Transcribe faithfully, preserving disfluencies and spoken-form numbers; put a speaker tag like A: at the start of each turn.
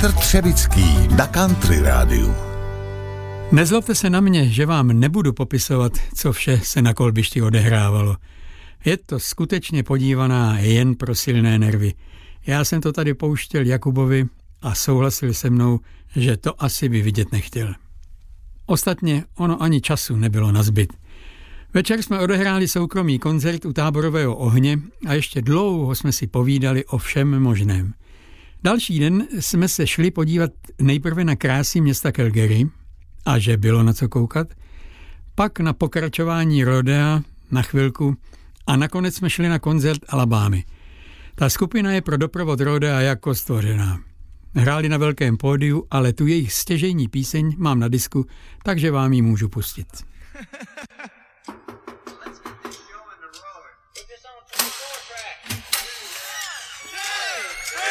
A: Petr Třevický na Country rádiu.
B: Nezlobte se na mě, že vám nebudu popisovat, co vše se na kolbišti odehrávalo. Je to skutečně podívaná jen pro silné nervy. Já jsem to tady pouštěl Jakubovi a souhlasil se mnou, že to asi by vidět nechtěl. Ostatně ono ani času nebylo nazbyt. Večer jsme odehráli soukromý koncert u Táborového ohně a ještě dlouho jsme si povídali o všem možném. Další den jsme se šli podívat nejprve na krásy města Calgary, a že bylo na co koukat, pak na pokračování rodea na chvilku a nakonec jsme šli na koncert Alabámy. Ta skupina je pro doprovod rodea jako stvořená. Hráli na velkém pódiu, ale tu jejich stěžejní píseň mám na disku, takže vám ji můžu pustit.